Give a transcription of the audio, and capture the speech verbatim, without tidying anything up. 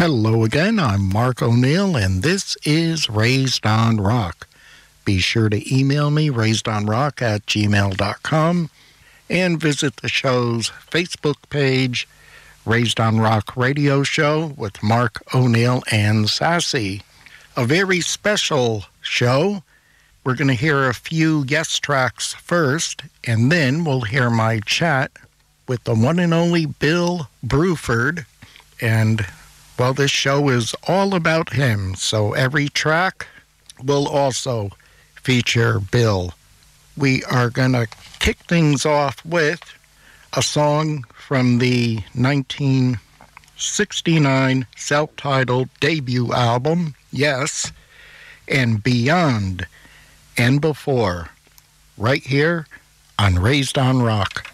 Hello again, I'm Mark O'Neill, and this is Raised on Rock. Be sure to email me, raisedonrock at gmail dot com, and visit the show's Facebook page, Raised on Rock Radio Show with Mark O'Neill and Sassy. A very special show. We're going to hear a few guest tracks first, and then we'll hear my chat with the one and only Bill Bruford, and well, this show is all about him, so every track will also feature Bill. We are going to kick things off with a song from the nineteen sixty-nine self-titled debut album, Yes, and Beyond and Before, right here on Raised on Rock.